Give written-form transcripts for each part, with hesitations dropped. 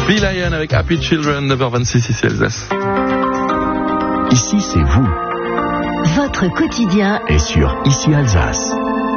Be Lion avec Happy Children, 9h26 ici Alsace. Ici, c'est vous. Votre quotidien Et sur Ici Alsace.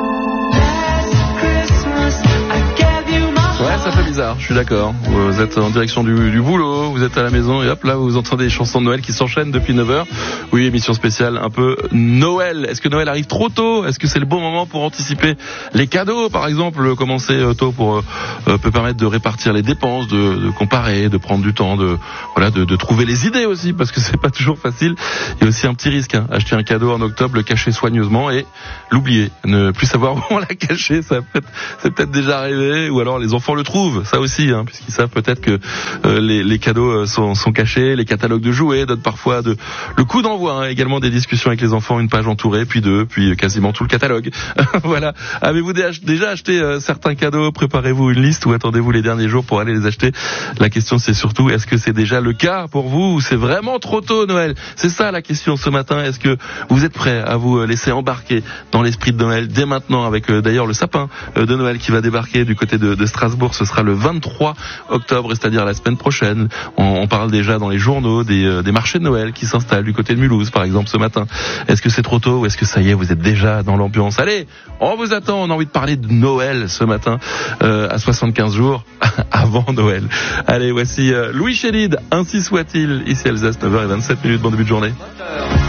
Ouais, ça fait bizarre, je suis d'accord. Vous êtes en direction du boulot, vous êtes à la maison et hop là vous entendez des chansons de Noël qui s'enchaînent depuis 9h. Oui, émission spéciale un peu Noël. Est-ce que Noël arrive trop tôt ? Est-ce que c'est le bon moment pour anticiper les cadeaux par exemple ? Commencer tôt peut permettre de répartir les dépenses, de comparer, de prendre du temps, de trouver les idées aussi parce que c'est pas toujours facile. Il y a aussi un petit risque, acheter un cadeau en octobre, le cacher soigneusement et l'oublier, ne plus savoir où on l'a caché, c'est peut-être déjà arrivé ou alors les enfants le trouvent, ça aussi, puisqu'ils savent peut-être que les cadeaux sont cachés, les catalogues de jouets donnent parfois le coup d'envoi, également des discussions avec les enfants, une page entourée, puis deux, puis quasiment tout le catalogue. Voilà. Avez-vous déjà acheté certains cadeaux ? Préparez-vous une liste ou attendez-vous les derniers jours pour aller les acheter ? La question c'est surtout, est-ce que c'est déjà le cas pour vous ou c'est vraiment trop tôt Noël ? C'est ça la question ce matin. Est-ce que vous êtes prêts à vous laisser embarquer dans l'esprit de Noël dès maintenant avec d'ailleurs le sapin de Noël qui va débarquer du côté de Strasbourg. Ce sera le 23 octobre, c'est-à-dire la semaine prochaine. On parle déjà dans les journaux des marchés de Noël qui s'installent du côté de Mulhouse, par exemple, ce matin. Est-ce que c'est trop tôt ou est-ce que ça y est, vous êtes déjà dans l'ambiance ? Allez, on vous attend, on a envie de parler de Noël ce matin, à 75 jours avant Noël. Allez, voici Louis Chédid, Ainsi soit-il, ici Alsace, 9h27, bon début de journée.